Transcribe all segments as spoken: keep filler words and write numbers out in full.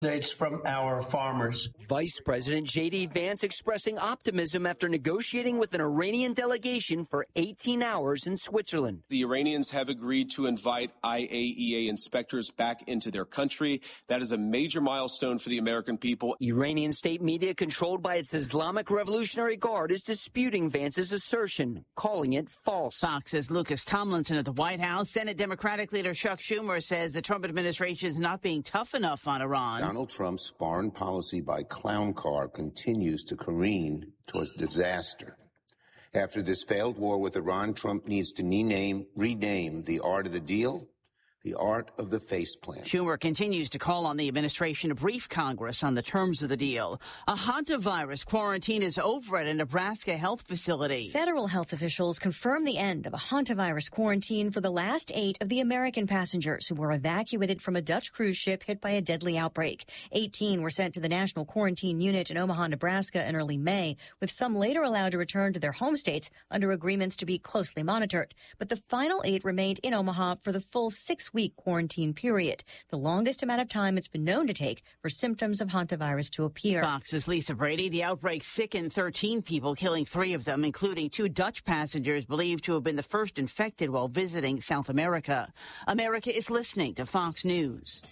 from our farmers. Vice President J D. Vance expressing optimism after negotiating with an Iranian delegation for eighteen hours in Switzerland. The Iranians have agreed to invite I A E A inspectors back into their country. That is a major milestone for the American people. Iranian state media controlled by its Islamic Revolutionary Guard is disputing Vance's assertion, calling it false. Fox's Lucas Tomlinson at the White House. Senate Democratic leader Chuck Schumer says the Trump administration is not being tough enough on Iran. Donald Trump's foreign policy by clown car continues to careen towards disaster. After this failed war with Iran, Trump needs to rename, rename the art of the deal the art of the faceplant. Schumer continues to call on the administration to brief Congress on the terms of the deal. A hantavirus quarantine is over at a Nebraska health facility. Federal health officials confirmed the end of a hantavirus quarantine for the last eight of the American passengers who were evacuated from a Dutch cruise ship hit by a deadly outbreak. eighteen were sent to the National Quarantine Unit in Omaha, Nebraska in early May, with some later allowed to return to their home states under agreements to be closely monitored. But the final eight remained in Omaha for the full six week quarantine period, the longest amount of time it's been known to take for symptoms of hantavirus to appear. Fox's Lisa Brady. The outbreak sickened thirteen people, killing three of them, including two Dutch passengers believed to have been the first infected while visiting South America. America is listening to Fox News.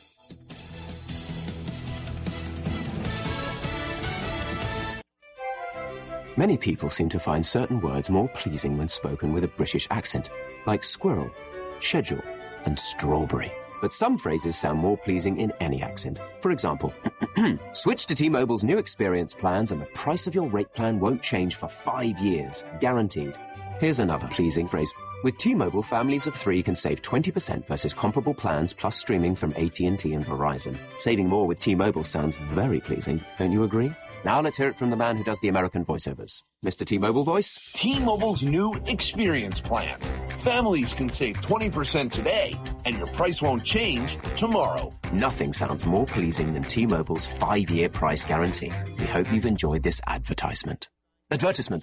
Many people seem to find certain words more pleasing when spoken with a British accent, like squirrel, schedule, and strawberry. But some phrases sound more pleasing in any accent. For example, switch to T-Mobile's new experience plans and the price of your rate plan won't change for five years, guaranteed. Here's another pleasing phrase. With T-Mobile, families of three can save twenty percent versus comparable plans plus streaming from A T and T and Verizon. Saving more with T-Mobile sounds very pleasing, don't you agree? Now let's hear it from the man who does the American voiceovers. Mister T-Mobile voice? T-Mobile's new experience plans. Families can save twenty percent today, and your price won't change tomorrow. Nothing sounds more pleasing than T-Mobile's five-year price guarantee. We hope you've enjoyed this advertisement. Advertisement.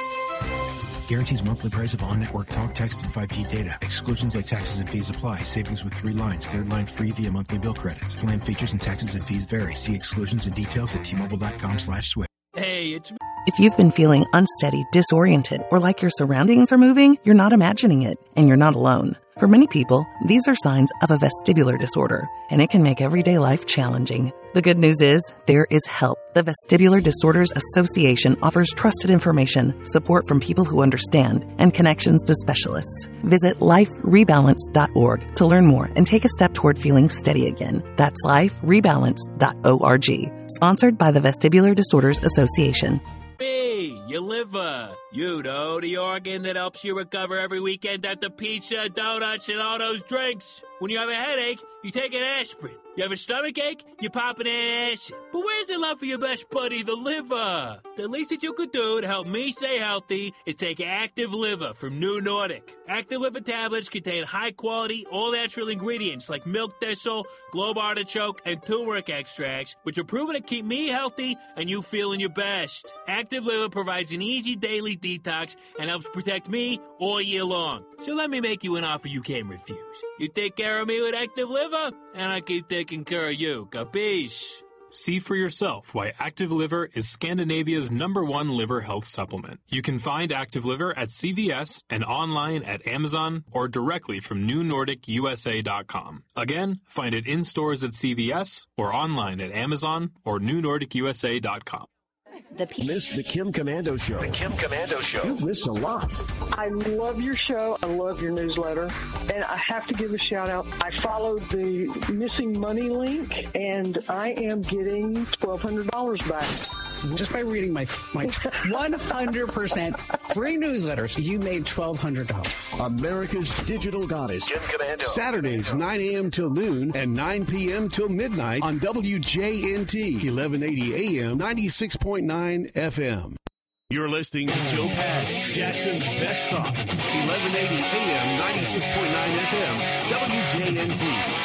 Guarantees monthly price of on-network talk, text, and five G data. Exclusions like taxes and fees apply. Savings with three lines. Third line free via monthly bill credits. Plan features and taxes and fees vary. See exclusions and details at T-Mobile.com slash switch. Hey, it's me. If you've been feeling unsteady, disoriented, or like your surroundings are moving, you're not imagining it, and you're not alone. For many people, these are signs of a vestibular disorder, and it can make everyday life challenging. The good news is, there is help. The Vestibular Disorders Association offers trusted information, support from people who understand, and connections to specialists. Visit life rebalance dot org to learn more and take a step toward feeling steady again. That's life rebalance dot org. Sponsored by the Vestibular Disorders Association. Hey, your liver. You know, the organ that helps you recover every weekend after pizza, donuts, and all those drinks. When you have a headache, you take an aspirin. You have a stomach ache, you pop an acid. But where's the love for your best buddy, the liver? The least that you could do to help me stay healthy is take Active Liver from New Nordic. Active Liver tablets contain high-quality, all-natural ingredients like milk thistle, globe artichoke, and turmeric extracts, which are proven to keep me healthy and you feeling your best. Active Liver provides an easy daily detox and helps protect me all year long. So let me make you an offer you can't refuse. You take care of me with Active Liver, and I keep taking care of you. Capiche? See for yourself why Active Liver is Scandinavia's number one liver health supplement. You can find Active Liver at C V S and online at Amazon or directly from new nordic U S A dot com. Again, find it in stores at C V S or online at Amazon or new nordic U S A dot com. The P- missed the Kim Komando Show. The Kim Komando Show. You've missed a lot. I love your show. I love your newsletter. And I have to give a shout out. I followed the missing money link, and I am getting twelve hundred dollars back. Just by reading my my one hundred percent free newsletters, you made twelve hundred dollars. America's Digital Goddess. Kim Komando. Saturdays, nine a.m. till noon and nine p.m. till midnight on W J N T, eleven eighty A M, ninety-six point nine F M. You're listening to Joe Pags, Jackson's Best Talk, eleven eighty A M, ninety-six point nine F M, W J N T.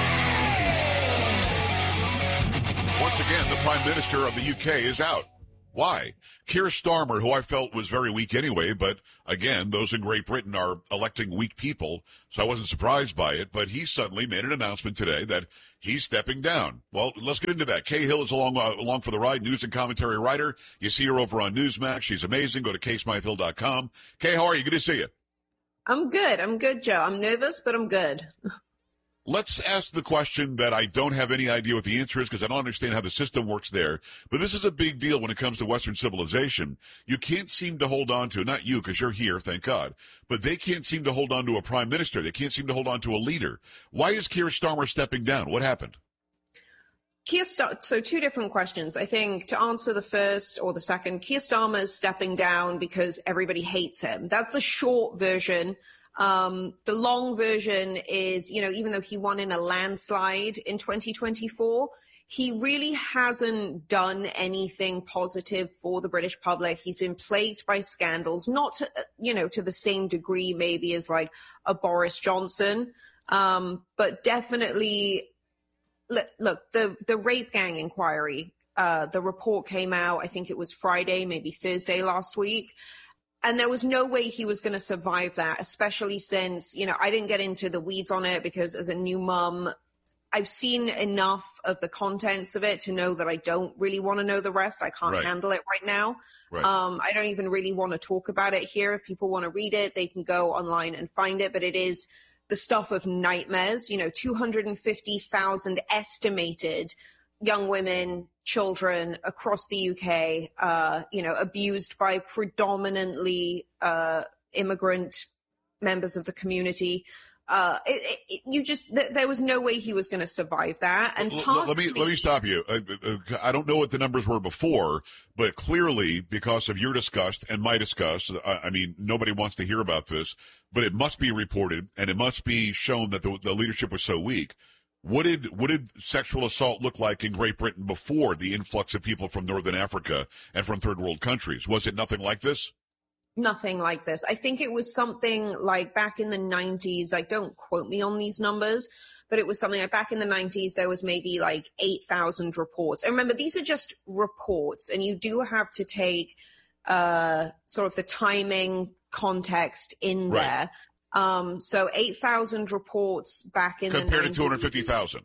Once again, the Prime Minister of the U K is out. Why? Keir Starmer, who I felt was very weak anyway, but again, those in Great Britain are electing weak people, so I wasn't surprised by it, but he suddenly made an announcement today that he's stepping down. Well, let's get into that. Kay Hill is along uh, along for the ride, news and commentary writer. You see her over on Newsmax. She's amazing. Go to kay smythe hill dot com. Kay, how are you? Good to see you. I'm good. I'm good, Joe. I'm nervous, but I'm good. Let's ask the question that I don't have any idea what the answer is because I don't understand how the system works there. But this is a big deal when it comes to Western civilization. You can't seem to hold on to, not you because you're here, thank God, but they can't seem to hold on to a prime minister. They can't seem to hold on to a leader. Why is Keir Starmer stepping down? What happened? Keir Starmer, so two different questions. I think to answer the first or the second, Keir Starmer is stepping down because everybody hates him. That's the short version. Um, the long version is, you know, even though he won in a landslide in twenty twenty-four, he really hasn't done anything positive for the British public. He's been plagued by scandals, not to, you know, to the same degree maybe as like a Boris Johnson, um, but definitely, look, look the, the rape gang inquiry, uh, the report came out, I think it was Friday, maybe Thursday last week. And there was no way he was going to survive that, especially since, you know, I didn't get into the weeds on it because as a new mum, I've seen enough of the contents of it to know that I don't really want to know the rest. I can't right. handle it right now. Right. Um, I don't even really want to talk about it here. If people want to read it, they can go online and find it. But it is the stuff of nightmares, you know, two hundred fifty thousand estimated young women, children across the U K, uh, you know, abused by predominantly uh, immigrant members of the community. Uh, it, it, you just th- there was no way he was going to survive that. And let, let me let me stop you. I, I don't know what the numbers were before, but clearly because of your disgust and my disgust, I, I mean, nobody wants to hear about this, but it must be reported and it must be shown that the, the leadership was so weak. What did what did sexual assault look like in Great Britain before the influx of people from Northern Africa and from third world countries? Was it nothing like this? Nothing like this. I think it was something like back in the nineties. Like, don't quote me on these numbers, but it was something like back in the nineties, there was maybe like eight thousand reports. And remember, these are just reports, and you do have to take uh, sort of the timing context in right. there. Um, so eight thousand reports back in compared the nineties. to two hundred fifty thousand.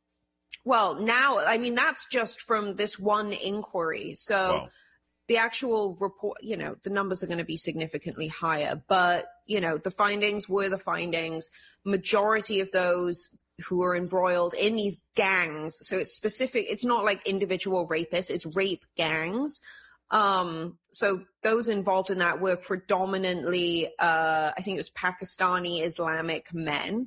Well, now, I mean, that's just from this one inquiry. So wow. the actual report, you know, the numbers are going to be significantly higher. But, you know, the findings were the findings. Majority of those who are embroiled in these gangs. So it's specific. It's not like individual rapists. It's rape gangs. Um, so those involved in that were predominantly, uh, I think it was Pakistani Islamic men.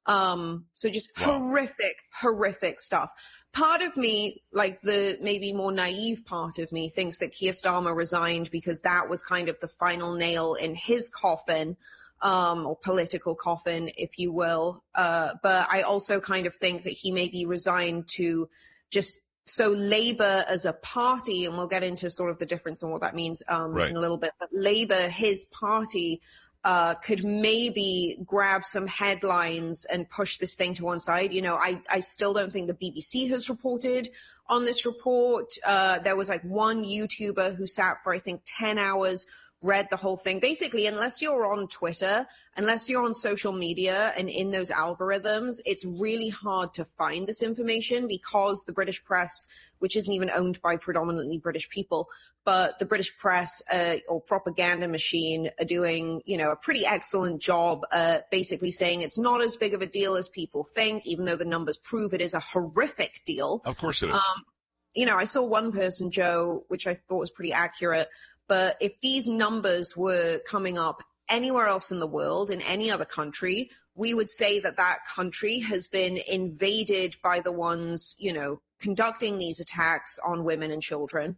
Um, so just wow. horrific, horrific stuff. Part of me, like the maybe more naive part of me, thinks that Keir Starmer resigned because that was kind of the final nail in his coffin, um, or political coffin, if you will. Uh, but I also kind of think that he maybe resigned to just so Labour as a party, and we'll get into sort of the difference and what that means um, right. in a little bit, but Labour, his party, uh, could maybe grab some headlines and push this thing to one side. You know, I, I still don't think the B B C has reported on this report. Uh, there was like one YouTuber who sat for, I think, ten hours, read the whole thing. Basically, unless you're on Twitter, unless you're on social media and in those algorithms, it's really hard to find this information because the British press, which isn't even owned by predominantly British people, but the British press uh, or propaganda machine are doing, you know, a pretty excellent job uh, basically saying it's not as big of a deal as people think, even though the numbers prove it is a horrific deal. Of course it is. Um, you know, I saw one person, Joe, which I thought was pretty accurate. But if these numbers were coming up anywhere else in the world, in any other country, we would say that that country has been invaded by the ones, you know, conducting these attacks on women and children.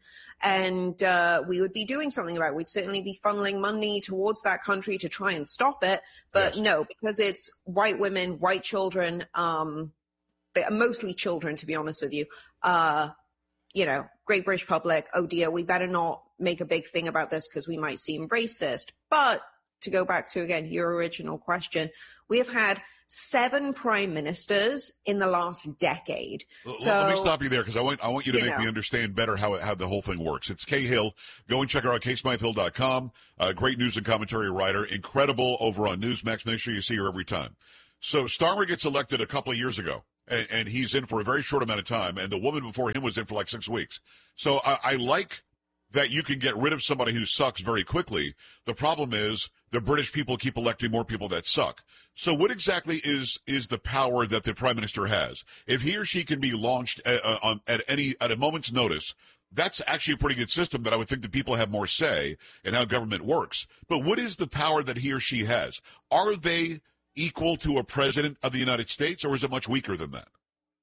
And uh, we would be doing something about it. We'd certainly be funneling money towards that country to try and stop it. But yes. no, because it's white women, white children, um, they are mostly children, to be honest with you, uh, you know, Great British public, oh dear, we better not make a big thing about this because we might seem racist. But to go back to, again, your original question, we have had seven prime ministers in the last decade. L- so, Let me stop you there because I want I want you to you make know. me understand better how how the whole thing works. It's Kay Hill. Go and check her out, kay smythe hill dot com. Uh, great news and commentary writer. Incredible over on Newsmax. Make sure you see her every time. So Starmer gets elected a couple of years ago, and, and he's in for a very short amount of time, and the woman before him was in for like six weeks. So I, I like that you can get rid of somebody who sucks very quickly. The problem is the British people keep electing more people that suck. So what exactly is is the power that the prime minister has? If he or she can be launched at, uh, on, at any at a moment's notice, that's actually a pretty good system that I would think that people have more say in how government works. But what is the power that he or she has? Are they equal to a president of the United States, or is it much weaker than that?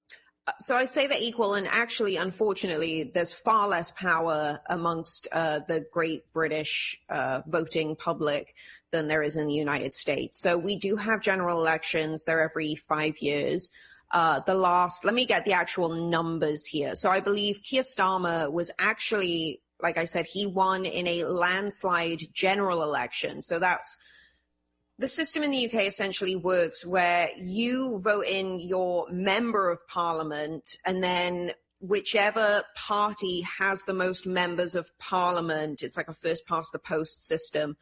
So I'd say they're equal, and actually, unfortunately, there's far less power amongst uh, the great British uh, voting public than there is in the United States. So we do have general elections. They're every five years. Uh, the last, let me get the actual numbers here. So I believe Keir Starmer was actually, like I said, he won in a landslide general election. So that's the system in the U K essentially works where you vote in your member of parliament, and then whichever party has the most members of parliament, it's like a first past the post system,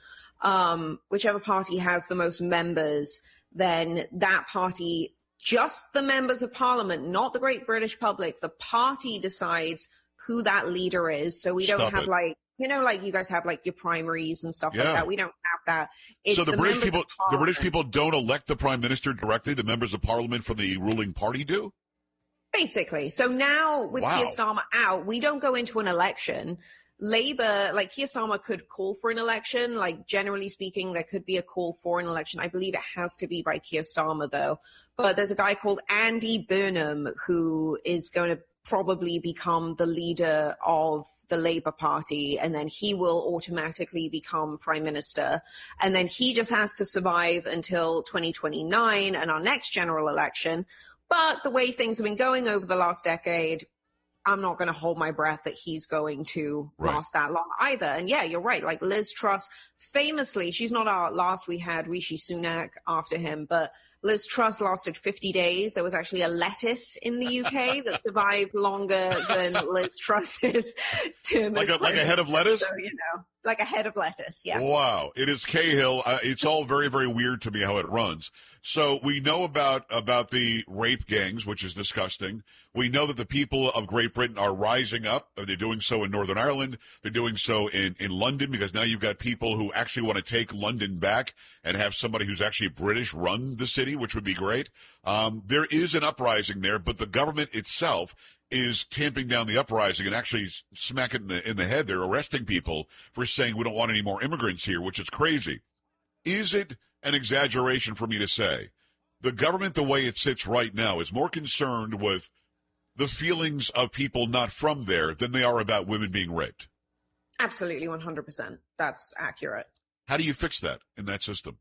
um, whichever party has the most members, then that party, just the members of parliament, not the great British public, the party decides who that leader is. So we don't Stop have it. like, you know, like you guys have like your primaries and stuff Yeah. like that. We don't have that. It's so the, the British members people, of the British parliament. people don't elect the prime minister directly. The members of parliament from the ruling party do. Basically. So now with Wow. Keir Starmer out, we don't go into an election. Labour, like Keir Starmer could call for an election. Like generally speaking, there could be a call for an election. I believe it has to be by Keir Starmer though. But there's a guy called Andy Burnham who is going to probably become the leader of the Labour Party, and then he will automatically become Prime Minister. And then he just has to survive until twenty twenty-nine and our next general election. But the way things have been going over the last decade, I'm not going to hold my breath that he's going to Right. last that long either. And yeah, you're right. Like Liz Truss, famously, she's not our last. We had Rishi Sunak after him, but Liz Truss lasted fifty days. There was actually a lettuce in the U K that survived longer than Liz Truss's term. Like as a, like a president. head of lettuce? So, you know, like a head of lettuce, yeah. Wow. It is Cahill. Uh, it's all very, very weird to me how it runs. So we know about, about the rape gangs, which is disgusting. We know that the people of Great Britain are rising up. They're doing so in Northern Ireland. They're doing so in, in London, because now you've got people who actually want to take London back and have somebody who's actually British run the city, which would be great. Um, there is an uprising there, but the government itself is tamping down the uprising and actually smack it in the, in the head. They're arresting people for saying we don't want any more immigrants here, which is crazy. Is it an exaggeration for me to say the government, the way it sits right now, is more concerned with the feelings of people not from there than they are about women being raped? Absolutely, one hundred percent. That's accurate. How do you fix that in that system?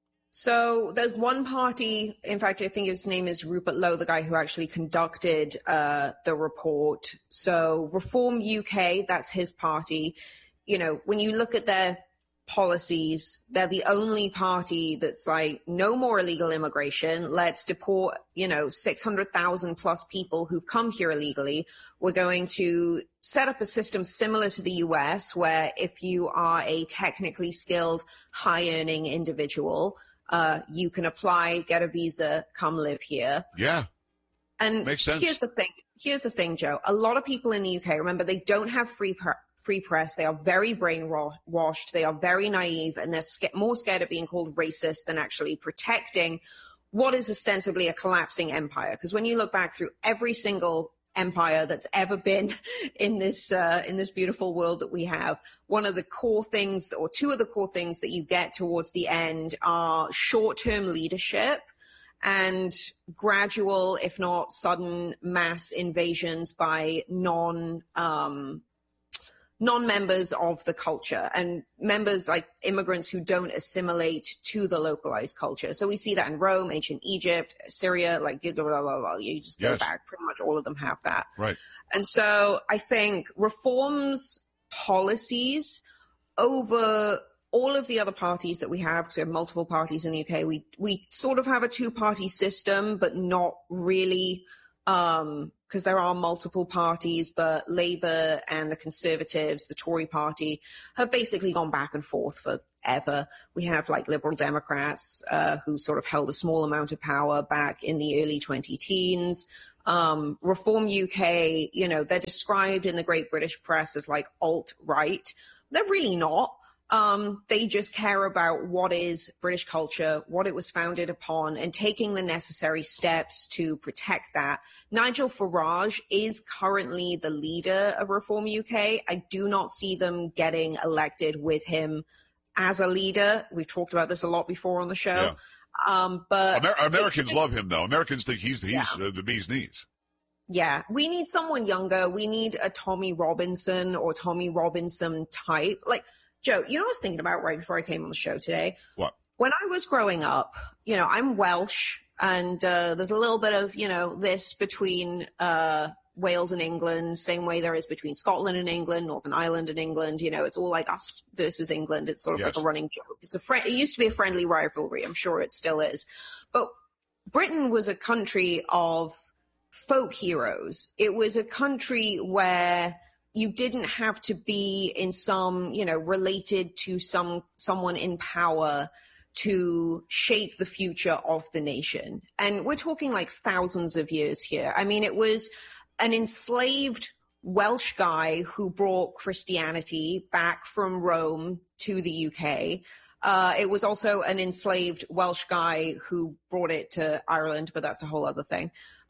So there's one party, in fact, I think his name is Rupert Lowe, the guy who actually conducted uh, the report. So Reform U K, that's his party. You know, when you look at their policies, they're the only party that's like, no more illegal immigration. Let's deport, you know, six hundred thousand plus people who've come here illegally. We're going to set up a system similar to the U S, where if you are a technically skilled, high-earning individual, uh, you can apply, get a visa, come live here. Yeah. And Makes sense. here's the thing. Here's the thing, Joe. A lot of people in the U K, remember, they don't have free pre- free press. They are very brainwashed. They are very naive, and they're sca- more scared of being called racist than actually protecting what is ostensibly a collapsing empire. Because when you look back through every single empire that's ever been in this uh, in this beautiful world that we have, one of the core things, or two of the core things that you get towards the end, are short-term leadership and gradual, if not sudden, mass invasions by non um, non-members of the culture, and members like immigrants who don't assimilate to the localized culture. So we see that in Rome, ancient Egypt, Syria, like blah, blah, blah, blah. You just go Yes. back, pretty much all of them have that. Right. And so I think reforms policies over all of the other parties that we have, because we have multiple parties in the U K, we we sort of have a two-party system, but not really, um, because there are multiple parties, but Labour and the Conservatives, the Tory party, have basically gone back and forth forever. We have like Liberal Democrats uh, who sort of held a small amount of power back in the early twenty teens. Um, Reform U K, you know, they're described in the Great British press as like alt-right. They're really not. Um, they just care about what is British culture, what it was founded upon, and taking the necessary steps to protect that. Nigel Farage is currently the leader of Reform U K. I do not see them getting elected with him as a leader. We've talked about this a lot before on the show. Yeah. Um, but Amer- Americans love him, though. Americans think he's, he's yeah. uh, the bee's knees. Yeah, we need someone younger. We need a Tommy Robinson or Tommy Robinson type. Like, Joe, you know what I was thinking about right before I came on the show today? What? When I was growing up, you know, I'm Welsh, and uh, there's a little bit of, you know, this between uh, Wales and England, same way there is between Scotland and England, Northern Ireland and England. You know, it's all like us versus England. It's sort of yes. like a running joke. It's a fr- It used to be a friendly rivalry. I'm sure it still is. But Britain was a country of folk heroes. It was a country where you didn't have to be in some, you know, related to some someone in power to shape the future of the nation. And we're talking like thousands of years here. I mean, it was an enslaved Welsh guy who brought Christianity back from Rome to the U K. Uh, it was also an enslaved Welsh guy who brought it to Ireland, but that's a whole other thing.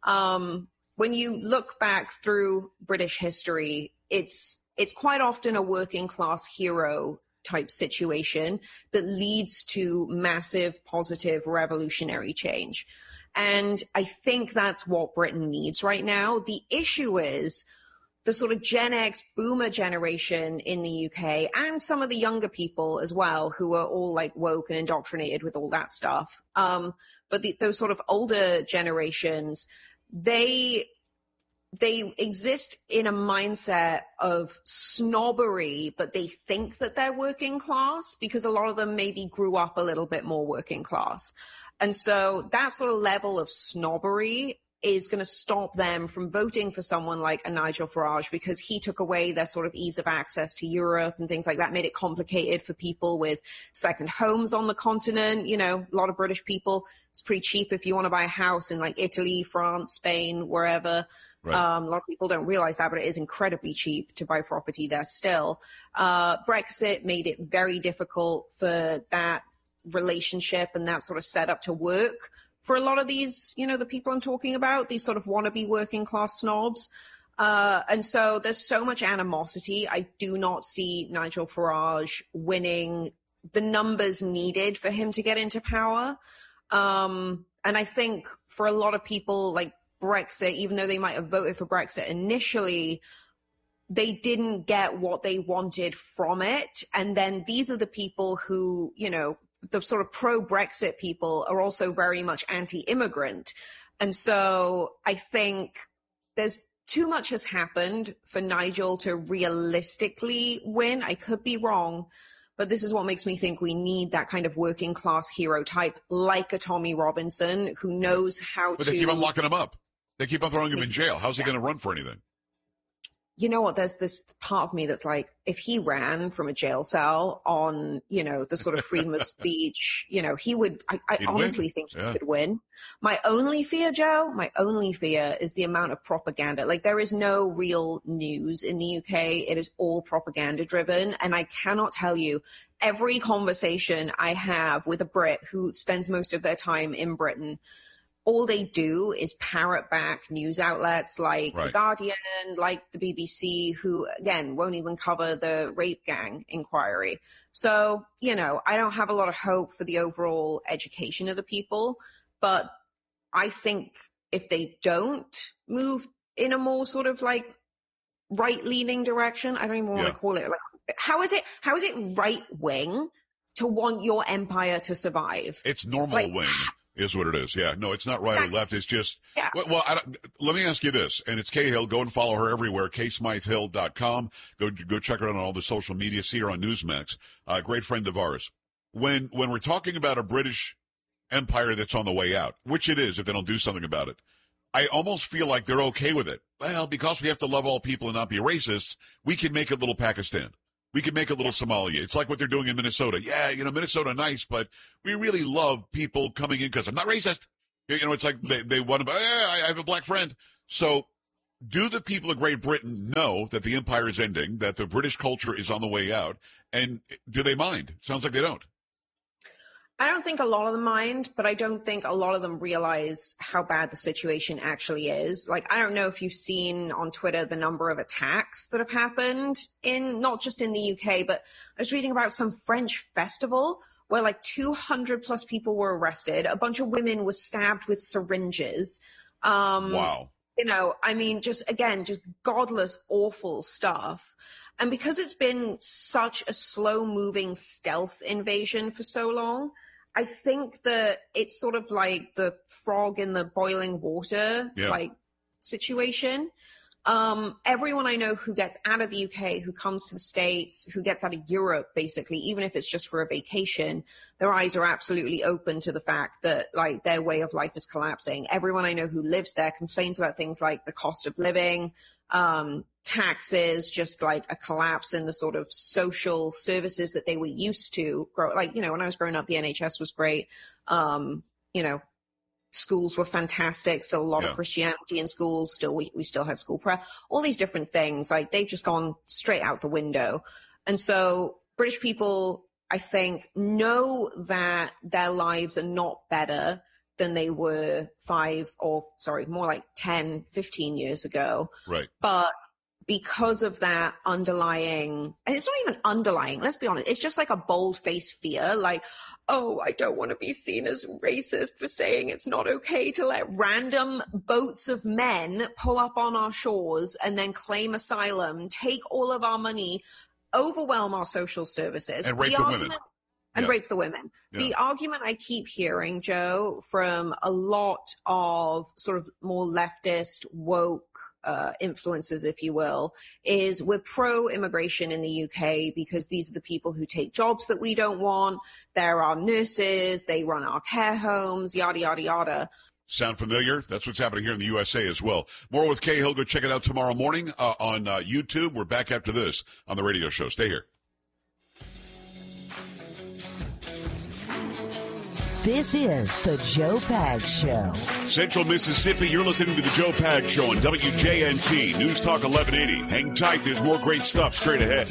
Um, when you look back through British history, it's it's quite often a working class hero type situation that leads to massive positive revolutionary change. And I think that's what Britain needs right now. The issue is the sort of Gen X boomer generation in the U K, and some of the younger people as well, who are all like woke and indoctrinated with all that stuff. Um, but the, those sort of older generations, they they exist in a mindset of snobbery, but they think that they're working class because a lot of them maybe grew up a little bit more working class. And so that sort of level of snobbery is going to stop them from voting for someone like a Nigel Farage, because he took away their sort of ease of access to Europe and things like that, made it complicated for people with second homes on the continent. You know, a lot of British people, it's pretty cheap if you want to buy a house in like Italy, France, Spain, wherever. Right. Um, a lot of people don't realize that, but it is incredibly cheap to buy property there still. Uh, Brexit made it very difficult for that relationship and that sort of setup to work for a lot of these, you know, the people I'm talking about, these sort of wannabe working class snobs. Uh, and so there's so much animosity. I do not see Nigel Farage winning the numbers needed for him to get into power. Um, and I think for a lot of people, like Brexit, even though they might have voted for Brexit initially, they didn't get what they wanted from it. And then these are the people who, you know, the sort of pro-Brexit people are also very much anti-immigrant. And so I think there's too much has happened for Nigel to realistically win. I could be wrong, but this is what makes me think we need that kind of working class hero type, like a Tommy Robinson, who knows how but to... But they keep on locking him up. They keep on throwing him in jail. How's he going to run for anything? You know what? There's this part of me that's like, if he ran from a jail cell on, you know, the sort of freedom of speech, you know, he would, I, I honestly win. think he yeah. could win. My only fear, Joe, my only fear is the amount of propaganda. Like, there is no real news in the U K. It is all propaganda driven. And I cannot tell you, every conversation I have with a Brit who spends most of their time in Britain, all they do is parrot back news outlets like right. The Guardian, like the B B C, who, again, won't even cover the rape gang inquiry. So, you know, I don't have a lot of hope for the overall education of the people. But I think if they don't move in a more sort of like right-leaning direction, I don't even want yeah. to call it. Like, how is it? How is it right-wing to want your empire to survive? It's normal like, wing. Is what it is. Yeah. No, it's not right or left. It's just, yeah. well, well I don't, let me ask you this, and it's Kay Hill. Go and follow her everywhere, kay smythe hill dot com. Go, go check her out on all the social media. See her on Newsmax. Uh, great friend of ours. When, when we're talking about a British empire that's on the way out, which it is if they don't do something about it, I almost feel like they're okay with it. Well, because we have to love all people and not be racist, we can make a little Pakistan. We can make a little Somalia. It's like what they're doing in Minnesota. Yeah, you know, Minnesota nice, but we really love people coming in because I'm not racist. You know, it's like they, they want to, eh, I have a black friend. So do the people of Great Britain know that the empire is ending, that the British culture is on the way out, and do they mind? Sounds like they don't. I don't think a lot of them mind, but I don't think a lot of them realize how bad the situation actually is. Like, I don't know if you've seen on Twitter the number of attacks that have happened in, not just in the U K, but I was reading about some French festival where like two hundred plus people were arrested. A bunch of women were stabbed with syringes. Um, wow. You know, I mean, just, again, just godless, awful stuff. And because it's been such a slow-moving stealth invasion for so long, I think that it's sort of like the frog in the boiling water, yeah. like situation. Um, everyone I know who gets out of the U K, who comes to the States, who gets out of Europe, basically, even if it's just for a vacation, their eyes are absolutely open to the fact that like their way of life is collapsing. Everyone I know who lives there complains about things like the cost of living, um, taxes, just like a collapse in the sort of social services that they were used to grow. Like, you know, when I was growing up, the N H S was great. Um, you know, schools were fantastic. Still a lot yeah. of Christianity in schools. Still, we, we still had school prayer, all these different things. Like they've just gone straight out the window. And so British people, I think, know that their lives are not better than they were five or sorry, more like ten, fifteen years ago. Right. But because of that underlying, and it's not even underlying, let's be honest, it's just like a bold-faced fear, like, oh, I don't want to be seen as racist for saying it's not okay to let random boats of men pull up on our shores and then claim asylum, take all of our money, overwhelm our social services. And rape the, the women. And yeah. rape the women. Yeah. The argument I keep hearing, Joe, from a lot of sort of more leftist, woke uh, influences, if you will, is we're pro-immigration in the U K because these are the people who take jobs that we don't want. They're our nurses. They run our care homes, yada, yada, yada. Sound familiar? That's what's happening here in the U S A as well. More with Kay Hill. Go check it out tomorrow morning uh, on uh, YouTube. We're back after this on the radio show. Stay here. This is the Joe Pags Show. Central Mississippi, you're listening to the Joe Pags Show on W J N T, News Talk eleven eighty. Hang tight, there's more great stuff straight ahead.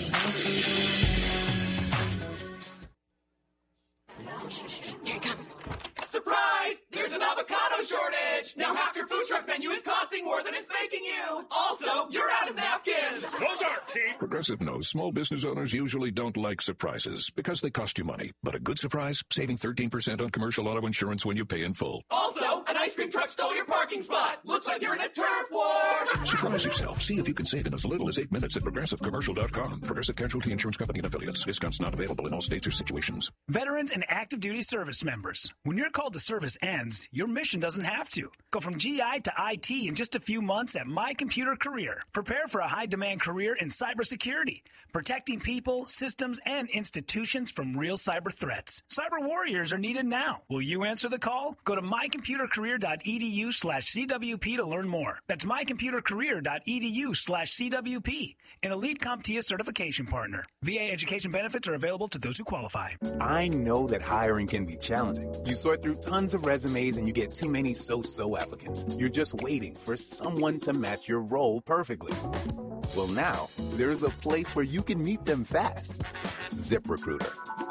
Here it comes. Surprise! There's an avocado shortage! Now half your food truck menu is costing more than it's making you! Also, you're out of napkins! Those aren't cheap! Progressive knows small business owners usually don't like surprises because they cost you money. But a good surprise? Saving thirteen percent on commercial auto insurance when you pay in full. Also, an ice cream truck stole your parking spot! Looks like you're in a turf war! Surprise yourself. See if you can save in as little as eight minutes at progressive commercial dot com. Progressive Casualty Insurance Company and Affiliates. Discounts not available in all states or situations. Veterans and active duty service members. When your call to service ends, your mission doesn't have to. Go from G I to I T in just a few months at My Computer Career. Prepare for a high-demand career in cybersecurity, protecting people, systems, and institutions from real cyber threats. Cyber warriors are needed now. Will you answer the call? Go to my computer career dot e d u slash C W P to learn more. That's my computer career dot e d u slash C W P, an elite CompTIA certification partner. V A education benefits are available to those who qualify. I know that hiring can be challenging. You sort through tons of resumes and you get too many so-so applicants. You're just waiting for someone to match your role perfectly. Well, now, there's a place where you can meet them fast. ZipRecruiter.